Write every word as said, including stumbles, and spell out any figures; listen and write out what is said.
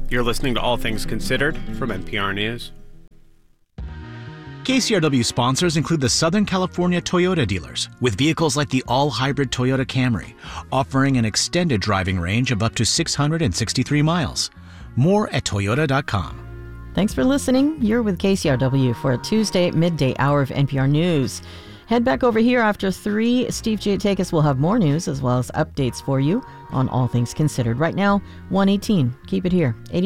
You're listening to All Things Considered from N P R News. K C R W sponsors include the Southern California Toyota dealers, with vehicles like the all-hybrid Toyota Camry, offering an extended driving range of up to six hundred sixty-three miles. More at toyota dot com. Thanks for listening. You're with K C R W for a Tuesday midday hour of N P R News. Head back over here after three. Steve Giatakis will have more news as well as updates for you on All Things Considered. Right now, one eighteen. Keep it here. eighty